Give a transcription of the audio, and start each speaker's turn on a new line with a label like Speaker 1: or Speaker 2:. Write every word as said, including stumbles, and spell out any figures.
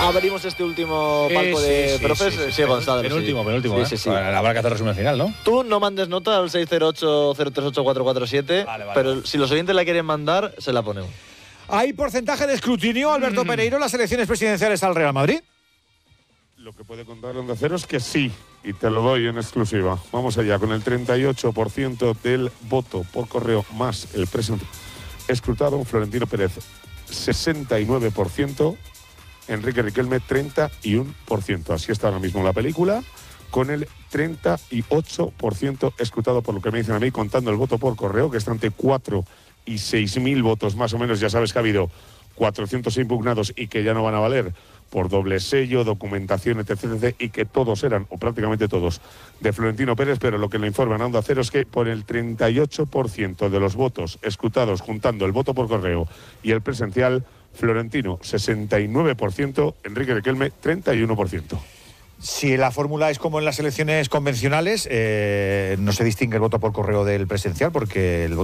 Speaker 1: abrimos este último palco
Speaker 2: sí,
Speaker 1: de
Speaker 2: sí,
Speaker 1: profes.
Speaker 2: sí, sí,
Speaker 1: Sí, Gonzalo.
Speaker 2: Penúltimo,
Speaker 1: sí.
Speaker 2: penúltimo.
Speaker 1: Sí,
Speaker 2: ¿eh?
Speaker 1: sí, sí.
Speaker 2: Bueno, habrá que hacer resumen final, ¿no?
Speaker 1: Tú no mandes nota al seis cero ocho, cero tres ocho, cuatro cuatro siete,
Speaker 2: Vale, vale,
Speaker 1: pero
Speaker 2: vale.
Speaker 1: si los oyentes la quieren mandar, se la ponemos.
Speaker 3: ¿Hay porcentaje de escrutinio, Alberto
Speaker 2: Mm.
Speaker 3: Pereiro, las elecciones presidenciales al Real Madrid?
Speaker 4: Lo que puede contar Onda Cero es que sí, y te lo doy en exclusiva. Vamos allá, con el treinta y ocho por ciento del voto por correo más el presente escrutado, Florentino Pérez sesenta y nueve por ciento, Enrique Riquelme treinta y uno por ciento. Así está ahora mismo la película, con el treinta y ocho por ciento escrutado, por lo que me dicen a mí, contando el voto por correo, que está entre cuatro y seis mil votos más o menos. Ya sabes que ha habido cuatrocientos impugnados y que ya no van a valer por doble sello, documentación, etcétera, etcétera, y que todos eran, o prácticamente todos, de Florentino Pérez, pero lo que le informan a Onda Cero es que por el treinta y ocho por ciento de los votos escrutados, juntando el voto por correo y el presencial, Florentino sesenta y nueve por ciento, Enrique Riquelme treinta y uno por ciento.
Speaker 3: Si la fórmula es como en las elecciones convencionales, eh, no se distingue el voto por correo del presencial, porque el voto